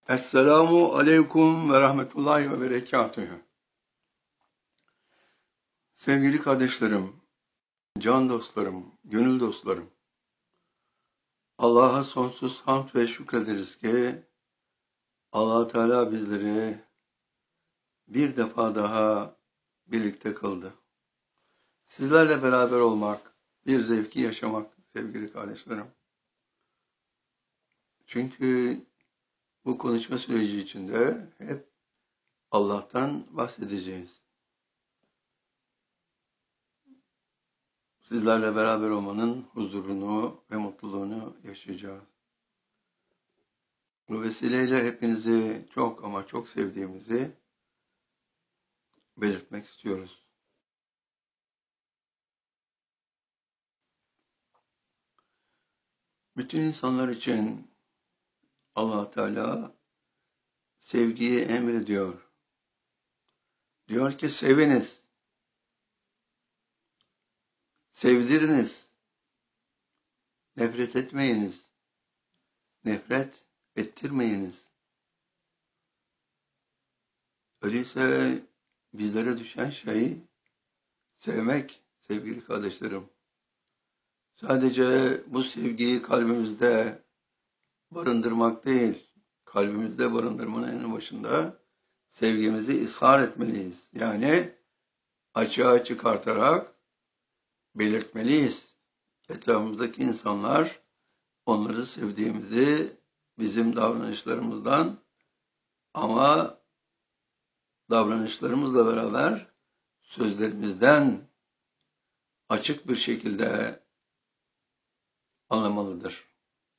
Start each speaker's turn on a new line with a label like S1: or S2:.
S1: Esselamu aleyküm ve rahmetullahi ve berekatühü. Sevgili kardeşlerim, can dostlarım, gönül dostlarım, Allah'a sonsuz hamd ve şükrederiz ki Allah Teala bizleri bir defa daha birlikte kıldı. Sizlerle beraber olmak, bir zevki yaşamak sevgili kardeşlerim. Çünkü bu konuşma süreci içinde hep Allah'tan bahsedeceğiz. Sizlerle beraber olmanın huzurunu ve mutluluğunu yaşayacağız. Bu vesileyle hepinizi çok ama çok sevdiğimizi belirtmek istiyoruz. Bütün insanlar için Allah Teala sevgiyi emrediyor. Diyor ki seviniz, sevdiriniz, nefret etmeyiniz, nefret ettirmeyiniz. Öyleyse bizlere düşen şey sevmek sevgili kardeşlerim. Sadece bu sevgiyi kalbimizde barındırmak değil, kalbimizde barındırmanın en başında sevgimizi ishar etmeliyiz. Yani açığa çıkartarak belirtmeliyiz. Etrafımızdaki insanlar onları sevdiğimizi bizim davranışlarımızdan ama davranışlarımızla beraber sözlerimizden açık bir şekilde anlamalıdır.